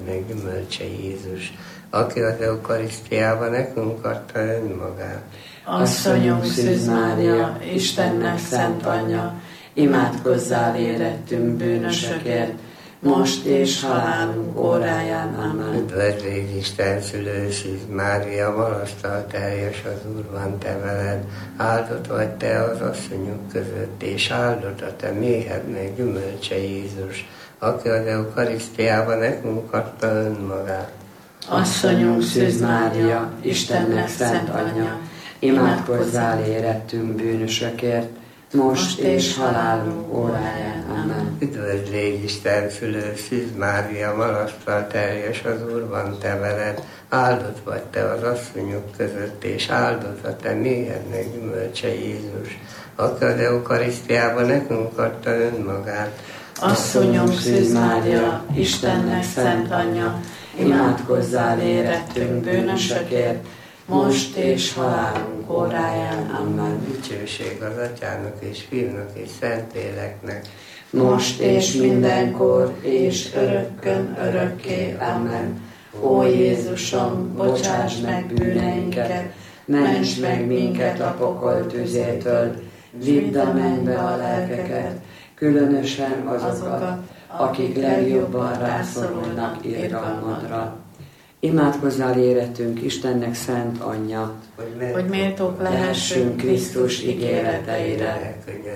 méhednek gyümölcse Jézus, aki az eukarisztiában nekünk adta önmagát. Asszonyunk Szűz Mária, Istennek szent anyja, imádkozzál érettünk bűnösökért, most és halálunk óráján. Amen. Üdvözlégy Isten szülő Szűz Mária, malasztal teljes az Úr van te veled, áldott vagy te az asszonyok között, és áldott a te méhednek gyümölcse Jézus, aki az eukarisztiában nekünk adta önmagát. Asszonyunk Szűz Mária, Istennek szent anyja, imádkozzál érettünk bűnösökért, most és halálunk óráján. Amen. Üdvözlégy Isten szülő Szűz Mária, malasztal teljes az Úr van te veled, áldott vagy te az asszonyok között, és áldott a te méhednek gyümölcse Jézus, aki az eukarisztiában nekünk adta önmagát. Asszonyunk Szűz Mária, Istennek szent anyja, imádkozzál érettünk bűnösökért, most és halálunk óráján. Amen. Dicsőség az Atyának és Fiúnak és Szentléleknek, most és mindenkor, és örökkön örökké. Amen. Ó Jézusom, bocsáss meg bűneinket, ments meg minket a pokol tüzétől, vidd a mennybe a lelkeket, különösen azokat, akik legjobban rászorulnak irgalmadra. Imádkozzál érettünk Istennek szent anyja, hogy méltók lehessünk Krisztus ígéreteire.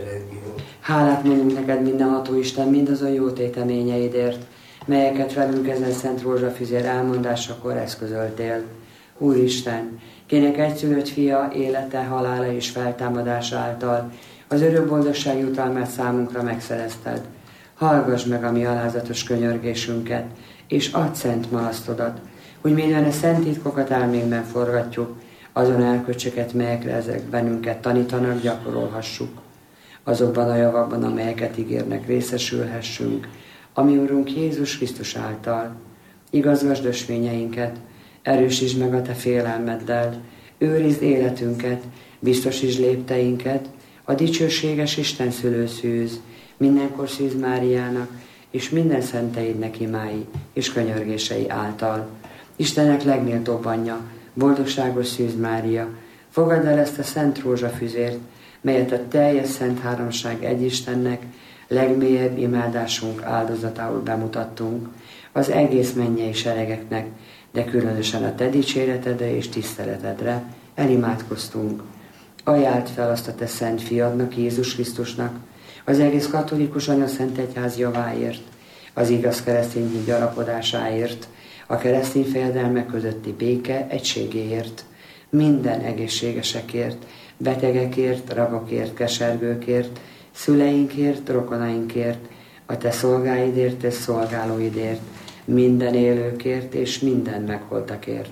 Hálát mondjuk neked, mindenható Isten, mindazon jó téteményeidért, melyeket velünk ezen Szent Rózsafüzér elmondásakor eszközöltél. Úristen, kinek egyszülött fia élete, halála és feltámadása által az örök boldogság jutalmát számunkra megszerezted. Hallgass meg a mi alázatos könyörgésünket, és add szent malasztodat, hogy mivel a szent titkokat elménkben forgatjuk, azon elköcsöket, melyekre ezek bennünket tanítanak, gyakorolhassuk. Azokban a javakban, amelyeket ígérnek, részesülhessünk, ami Urunk Jézus Krisztus által. Igazgasd ösvényeinket, erősítsd meg a te félelmeddel, őrizd életünket, biztosítsd lépteinket, a dicsőséges Isten szülőszűz, mindenkor Szűz Máriának, és minden szenteidnek imái és könyörgései által. Istenek legméltóbb anyja, boldogságos Szűz Mária, fogadd el ezt a szent rózsafüzért, melyet a teljes szent háromság egy Istennek legmélyebb imádásunk áldozatául bemutattunk, az egész mennyei seregeknek, de különösen a te dicséretedre és tiszteletedre elimádkoztunk. Ajánld fel azt a te szent fiadnak, Jézus Krisztusnak, az egész katolikus anyaszent egyház javáért, az igaz keresztény hit gyarapodásáért, a keresztény fejedelmek közötti béke egységéért, minden egészségesekért, betegekért, rabokért, kesergőkért, szüleinkért, rokonainkért, a te szolgáidért és szolgálóidért, minden élőkért és minden megholtakért.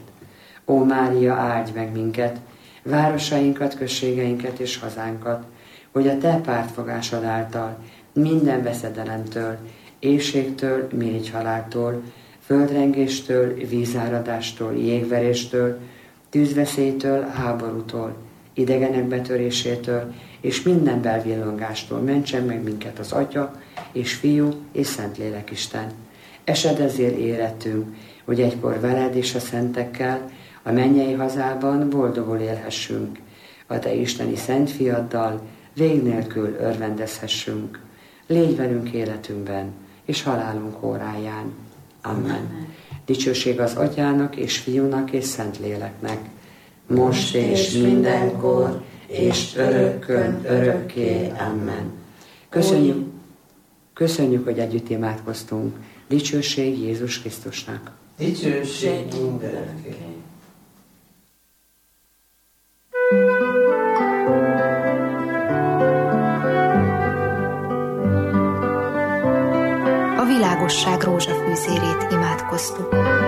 Ó Mária, áldj meg minket, városainkat, községeinket és hazánkat, hogy a te pártfogásod által minden veszedelemtől, éhségtől, mirigyhaláltól, földrengéstől, vízáradástól, jégveréstől, tűzveszélytől, háborútól, idegenek betörésétől és minden belvillangástól mentsen meg minket az Atya és Fiú és Szentlélek Isten. Esedezél érettünk, hogy egykor veled és a szentekkel a mennyei hazában boldogul élhessünk, a te isteni szent fiaddal vég nélkül örvendezhessünk. Légy velünk életünkben és halálunk óráján. Amen. Dicsőség az Atyának és Fiúnak és Szentléleknek, most és mindenkor, és örökkön örökké. Amen. Köszönjük, hogy együtt imádkoztunk. Dicsőség Jézus Krisztusnak. Dicsőség mindenki. A világosság rózsafűzérét imádkoztuk.